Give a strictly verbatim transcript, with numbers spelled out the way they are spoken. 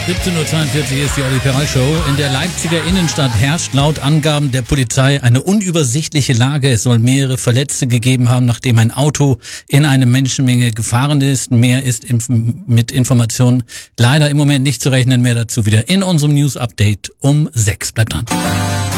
siebzehn Uhr zweiundvierzig ist die Olli Peral Show. In der Leipziger Innenstadt herrscht laut Angaben der Polizei eine unübersichtliche Lage. Es soll mehrere Verletzte gegeben haben, nachdem ein Auto in eine Menschenmenge gefahren ist. Mehr ist inf- mit Informationen leider im Moment nicht zu rechnen. Mehr dazu wieder in unserem News Update um sechs. Bleibt dran.